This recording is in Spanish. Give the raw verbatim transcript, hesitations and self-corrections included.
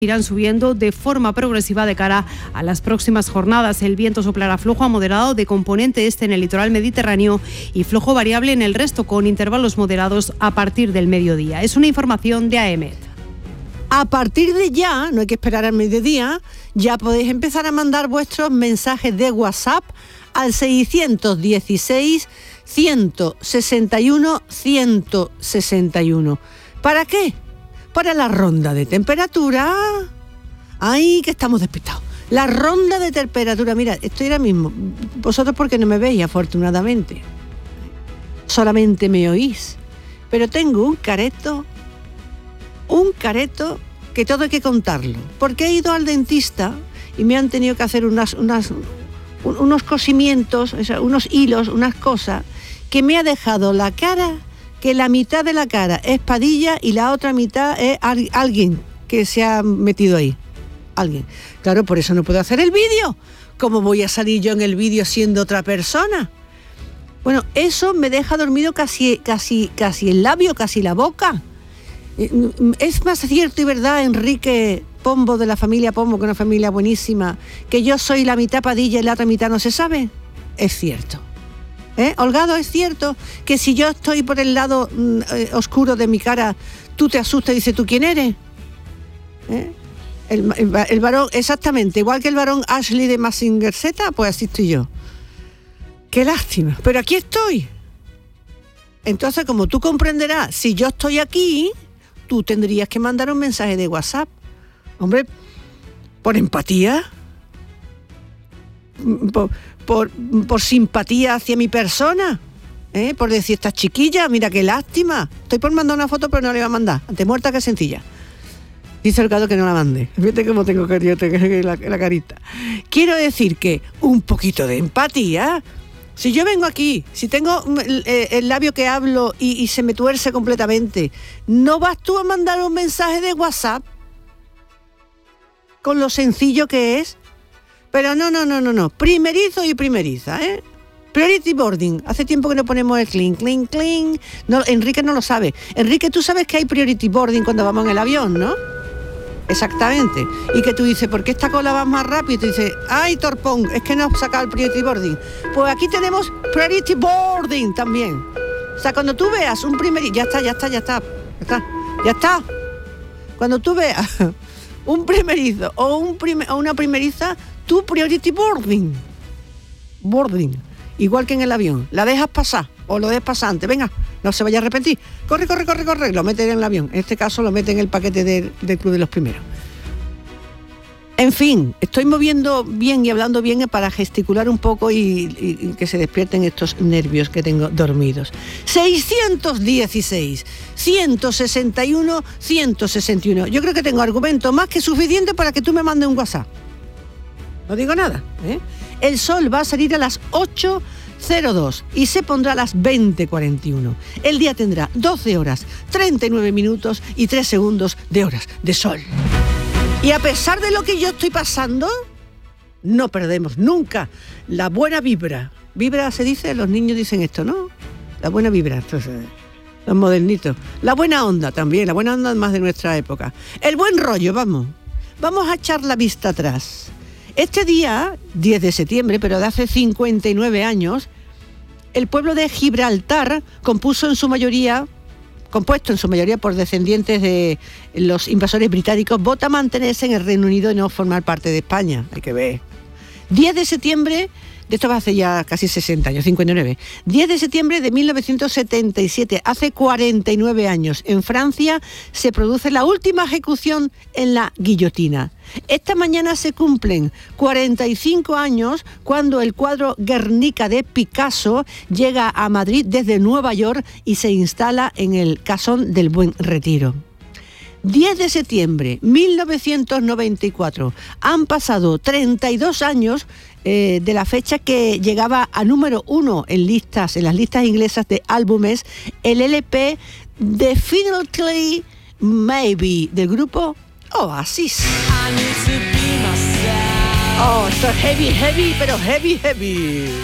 irán subiendo de forma progresiva de cara a las próximas jornadas. El viento soplará flojo a moderado de componente este en el litoral mediterráneo y flojo variable en el resto, con intervalos moderados a partir del mediodía. Es una información de A E M E T. A partir de ya, no hay que esperar al mediodía, ya podéis empezar a mandar vuestros mensajes de WhatsApp al seiscientos dieciséis, ciento sesenta y uno, ciento sesenta y uno. ¿Para qué? Para la ronda de temperatura. ¡Ay, que estamos despistados! La ronda de temperatura, mira, estoy ahora mismo, vosotros porque no me veis, afortunadamente. Solamente me oís. Pero tengo un careto, un careto que todo hay que contarlo. Porque he ido al dentista y me han tenido que hacer unas, unas, unos cosimientos, unos hilos, unas cosas, que me ha dejado la cara, que la mitad de la cara es Padilla y la otra mitad es alguien que se ha metido ahí. Alguien. Claro, por eso no puedo hacer el vídeo. ¿Cómo voy a salir yo en el vídeo siendo otra persona? Bueno, eso me deja dormido casi, casi, casi el labio, casi la boca. Es más cierto y verdad, Enrique Pombo, de la familia Pombo, que es una familia buenísima, que yo soy la mitad Padilla y la otra mitad no se sabe. Es cierto. ¿Eh? Holgado, es cierto que si yo estoy por el lado eh, oscuro de mi cara, tú te asustas y dices, ¿tú quién eres? ¿Eh? El, el, el varón, exactamente, igual que el varón Ashley de Mazinger Z, pues así estoy yo. Qué lástima, pero aquí estoy. Entonces, como tú comprenderás, si yo estoy aquí, tú tendrías que mandar un mensaje de WhatsApp. Hombre, por empatía, por, por, por simpatía hacia mi persona, ¿eh? Por decir, esta chiquilla, mira qué lástima. Estoy por mandar una foto, pero no le voy a mandar. Ante muerta, qué sencilla. Dice el gato que no la mande. Fíjate cómo tengo que yo tengo la, la carita. Quiero decir que un poquito de empatía. Si yo vengo aquí, si tengo el, el labio que hablo y, y se me tuerce completamente, ¿no vas tú a mandar un mensaje de WhatsApp? Con lo sencillo que es. Pero no, no, no, no, no. Primerizo y primeriza, ¿eh? Priority boarding. Hace tiempo que no ponemos el clink, clink, clink. No, Enrique no lo sabe. Enrique, tú sabes que hay priority boarding cuando vamos en el avión, ¿no? Exactamente. Y que tú dices, ¿por qué esta cola va más rápido? Y tú dices, ¡ay, torpón! Es que no has sacado el priority boarding. Pues aquí tenemos priority boarding también. O sea, cuando tú veas un primer... Ya está, ya está, ya está. Ya está. Ya está. Cuando tú veas un primerizo o, un primer, o una primeriza, tú priority boarding. Boarding. Igual que en el avión. La dejas pasar o lo dejas pasar antes. Venga, no se vaya a arrepentir. Corre, corre, corre, corre. Lo mete en el avión. En este caso lo mete en el paquete de, del Club de los Primeros. En fin, estoy moviendo bien y hablando bien para gesticular un poco y, y, y que se despierten estos nervios que tengo dormidos. seiscientos dieciséis, ciento sesenta y uno, ciento sesenta y uno. Yo creo que tengo argumento más que suficiente para que tú me mandes un WhatsApp. No digo nada, ¿eh? El sol va a salir a las ocho cero dos y se pondrá a las veinte cuarenta y uno. El día tendrá doce horas, treinta y nueve minutos y tres segundos de horas de sol. Y a pesar de lo que yo estoy pasando, no perdemos nunca la buena vibra. Vibra se dice, los niños dicen esto, ¿no? La buena vibra, entonces, los modernitos. La buena onda también, la buena onda más de nuestra época. El buen rollo, vamos. Vamos a echar la vista atrás. Este día, diez de septiembre, pero de hace cincuenta y nueve años, el pueblo de Gibraltar compuso en su mayoría, compuesto en su mayoría por descendientes de los invasores británicos, vota mantenerse en el Reino Unido y no formar parte de España. Hay que ver. diez de septiembre, de esto va hace ya casi sesenta años, cincuenta y nueve. diez de septiembre de mil novecientos setenta y siete, hace cuarenta y nueve años, en Francia se produce la última ejecución en la guillotina. Esta mañana se cumplen cuarenta y cinco años cuando el cuadro Guernica de Picasso llega a Madrid desde Nueva York y se instala en el Casón del Buen Retiro. diez de septiembre de mil novecientos noventa y cuatro. Han pasado treinta y dos años eh, de la fecha que llegaba a número uno en listas, en las listas inglesas de álbumes, el L P Definitely Maybe del grupo Oasis. Oh, esto es heavy, heavy, pero heavy, heavy.